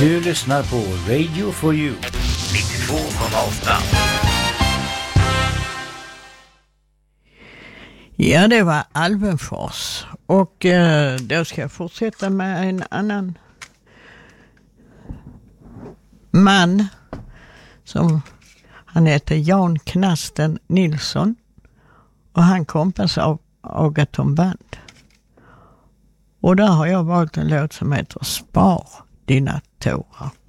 Du lyssnar på Radio for You 92,8. Ja, det var Alvenfors. Och då ska jag fortsätta med en annan man han heter Jan Knasten Nilsson och han kompas av Agaton Band. Och där har jag valt en låt som heter Spar dina tårar.